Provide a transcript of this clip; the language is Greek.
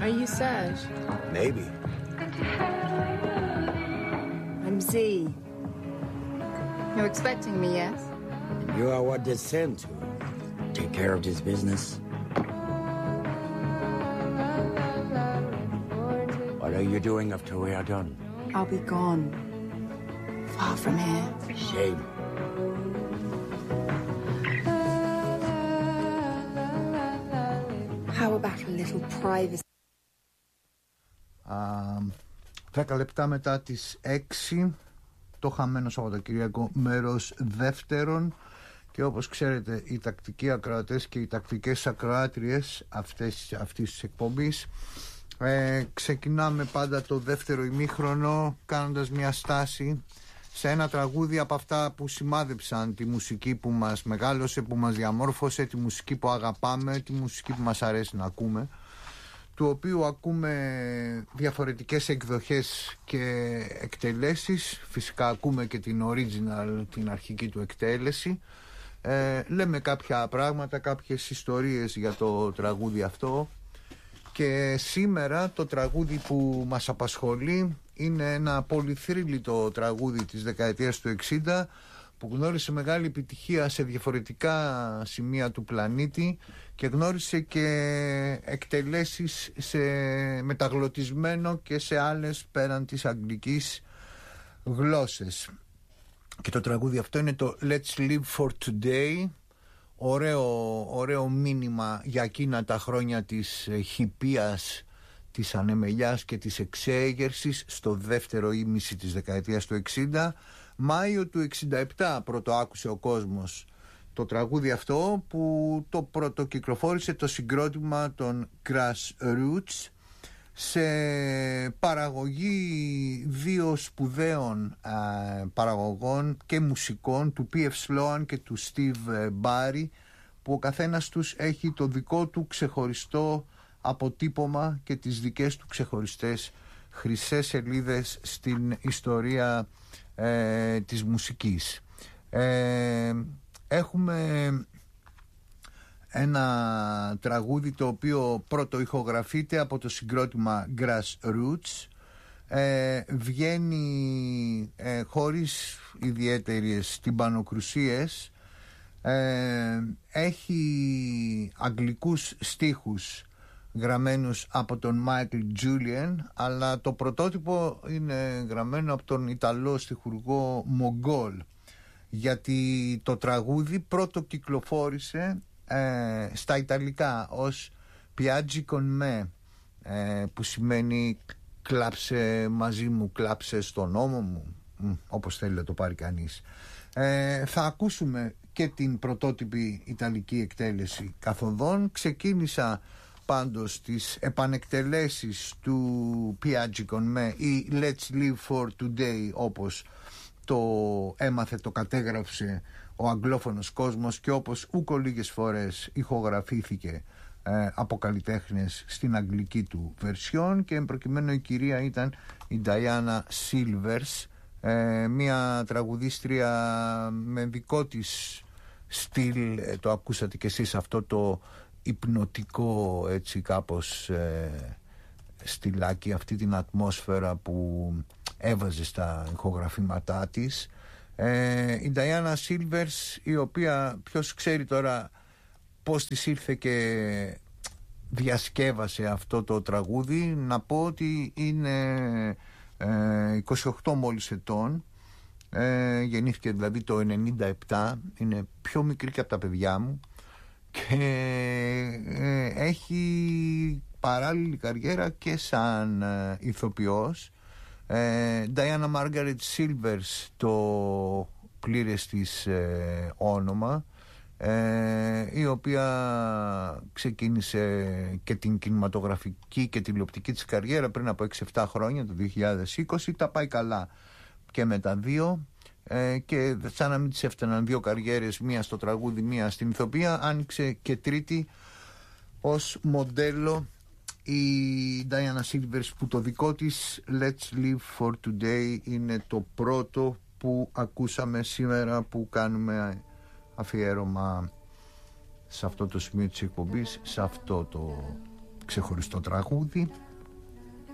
Are you Serge? Maybe. I'm Z. You're expecting me, yes? You are what they sent to take care of this business. What are you doing after we are done? I'll be gone. Far from here. Shame. How about a little privacy? 10 λεπτά μετά τις 6, το χαμένο Σαββατοκύριακο, μέρος δεύτερον. Και όπως ξέρετε, οι τακτικοί ακροατές και οι τακτικές ακροάτριες αυτής της εκπομπής, ξεκινάμε πάντα το δεύτερο ημίχρονο κάνοντας μια στάση σε ένα τραγούδι από αυτά που σημάδεψαν τη μουσική που μας μεγάλωσε, που μας διαμόρφωσε, τη μουσική που αγαπάμε, τη μουσική που μας αρέσει να ακούμε, του οποίου ακούμε διαφορετικές εκδοχές και εκτελέσεις. Φυσικά ακούμε και την original, την αρχική του εκτέλεση. Λέμε κάποια πράγματα, κάποιες ιστορίες για το τραγούδι αυτό. Και σήμερα το τραγούδι που μας απασχολεί είναι ένα πολυθρύλιτο τραγούδι της δεκαετίας του 60, που γνώρισε μεγάλη επιτυχία σε διαφορετικά σημεία του πλανήτη και γνώρισε και εκτελέσεις μεταγλωτισμένο και σε άλλες πέραν της αγγλικής γλώσσες. Και το τραγούδι αυτό είναι το Let's Live for Today. Ωραίο μήνυμα για εκείνα τα χρόνια της χιπίας, της ανεμελιάς και της εξέγερσης στο δεύτερο ήμιση της δεκαετίας του 60. Μάιο του 67 πρώτο άκουσε ο κόσμος το τραγούδι αυτό, που το πρώτο κυκλοφόρησε το συγκρότημα των Grassroots σε παραγωγή δύο σπουδαίων παραγωγών και μουσικών, του P.F. Sloan και του Steve Barry, που ο καθένας τους έχει το δικό του ξεχωριστό αποτύπωμα και τις δικές του ξεχωριστές χρυσές σελίδες στην ιστορία της μουσικής. Έχουμε ένα τραγούδι το οποίο πρώτο ηχογραφείται από το συγκρότημα Grassroots, βγαίνει χωρίς ιδιαίτερες τυμπανοκρουσίες, έχει αγγλικούς στίχους γραμμένους από τον Michael Julian, αλλά το πρωτότυπο είναι γραμμένο από τον Ιταλό στιχουργό Mogol, γιατί το τραγούδι πρώτο κυκλοφόρησε στα Ιταλικά ως Piaggi con me, που σημαίνει κλάψε μαζί μου, κλάψε στον ώμο μου, όπως θέλει να το πάρει κανείς. Θα ακούσουμε και την πρωτότυπη ιταλική εκτέλεση καθοδόν. Ξεκίνησα πάντως τις επανεκτελέσεις του Piaggi con me ή Let's Live for Today, όπως το έμαθε, το κατέγραψε ο αγγλόφωνος κόσμος και όπως ούκο λίγες φορές ηχογραφήθηκε από καλλιτέχνες στην αγγλική του βερσιόν, και προκειμένου η κυρία ήταν η Diana Silvers, μια τραγουδίστρια με δικό της στυλ, το ακούσατε και εσείς αυτό το υπνοτικό έτσι κάπως στυλάκι, αυτή την ατμόσφαιρα που έβαζε στα ηχογραφήματά της. Η Diana Silvers, η οποία ποιος ξέρει τώρα πώς της ήρθε και διασκεύασε αυτό το τραγούδι. Να πω ότι είναι 28 μόλις ετών, γεννήθηκε δηλαδή το 97, είναι πιο μικρή και από τα παιδιά μου, και έχει παράλληλη καριέρα και σαν ηθοποιός. Diana Margaret Silvers το πλήρες της όνομα, η οποία ξεκίνησε και την κινηματογραφική και τηλεοπτική της καριέρα πριν από 6-7 χρόνια, το 2020. Τα πάει καλά και με τα δύο, και σαν να μην της έφταναν δύο καριέρες, μία στο τραγούδι, μία στην ηθοποιία, άνοιξε και τρίτη ως μοντέλο η Diana Silvers, που το δικό της Let's Live for Today είναι το πρώτο που ακούσαμε σήμερα, που κάνουμε αφιέρωμα σε αυτό το σημείο της εκπομπής, σε αυτό το ξεχωριστό τραγούδι.